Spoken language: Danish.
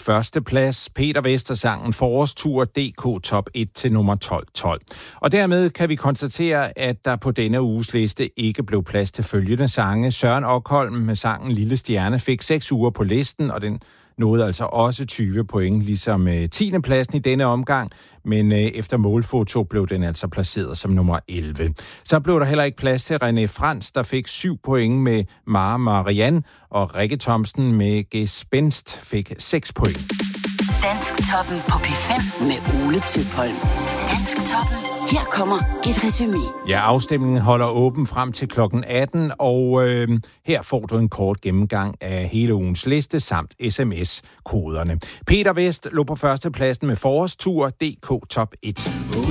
første plads. Peter Vester sangen Forårstur DK Top 1 til nummer 12. Og dermed kan vi konstatere, at der på denne uges liste ikke blev plads til følgende sange. Søren Okholm med sangen Lille Stjerne fik 6 uger på listen, og den nåede altså også 20 point, ligesom 10. pladsen i denne omgang, men efter målfoto blev den altså placeret som nummer 11. Så blev der heller ikke plads til René Frans, der fik 7 point med Mara Marianne, og Rikke Thomsen med Gespenst fik 6 point. Dansktoppen på P5 med Ole Tøpholm. Dansktoppen. Her kommer et resumé. Ja, afstemningen holder åben frem til klokken 18, og her får du en kort gennemgang af hele ugens liste samt sms-koderne. Peter Vest lå på førstepladsen med Forårstur DK Top 1.